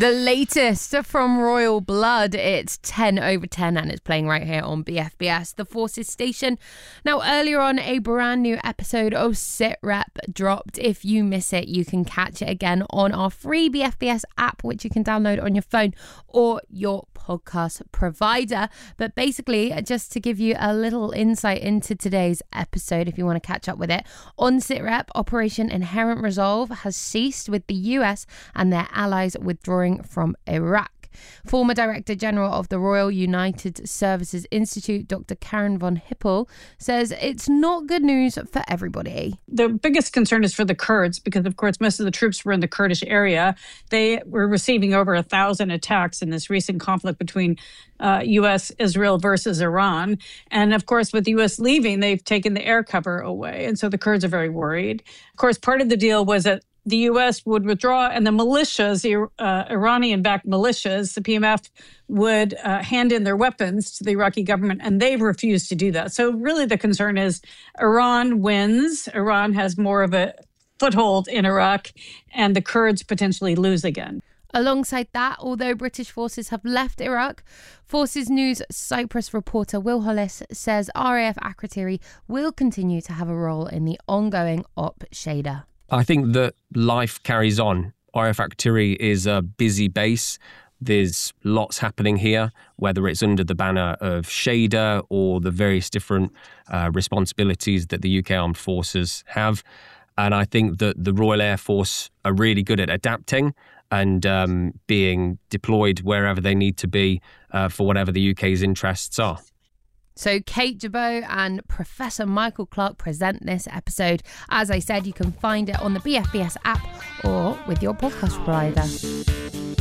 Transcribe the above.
The latest from Royal Blood. It's 10 over 10 and it's playing right here on BFBS, the Forces station. Now, earlier on, a brand new episode of Sit Rep dropped. If you miss it, you can catch it again on our free BFBS app, which you can download on your phone or your podcast provider. But basically, just to give you a little insight into today's episode, if you want to catch up with it, on Sit Rep, Operation Inherent Resolve has ceased with the US and their allies withdrawing from Iraq. Former Director General of the Royal United Services Institute, Dr. Karen von Hippel, says it's not good news for everybody. The biggest concern is for the Kurds because, of course, most of the troops were in the Kurdish area. They were receiving over 1,000 attacks in this recent conflict between U.S., Israel versus Iran. And, of course, with the U.S. leaving, they've taken the air cover away. And so the Kurds are very worried. Of course, part of the deal was that the U.S. would withdraw and the militias, the Iranian-backed militias, the PMF, would hand in their weapons to the Iraqi government, and they've refused to do that. So really the concern is Iran wins. Iran has more of a foothold in Iraq, and the Kurds potentially lose again. Alongside that, although British forces have left Iraq, Forces News Cyprus reporter Will Hollis says RAF Akrotiri will continue to have a role in the ongoing Op Shader. I think that life carries on. RAF Akrotiri is a busy base. There's lots happening here, whether it's under the banner of Shader or the various different responsibilities that the UK Armed Forces have. And I think that the Royal Air Force are really good at adapting and being deployed wherever they need to be for whatever the UK's interests are. So Kate Jabot and Professor Michael Clark present this episode. As I said, you can find it on the BFBS app or with your podcast provider.